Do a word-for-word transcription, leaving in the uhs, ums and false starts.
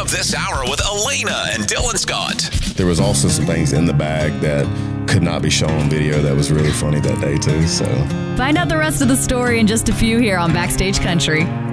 of this hour with Elena and Dylan Scott. There was also some things in the bag that could not be shown on video that was really funny that day too. So find out the rest of the story in just a few here on Backstage Country.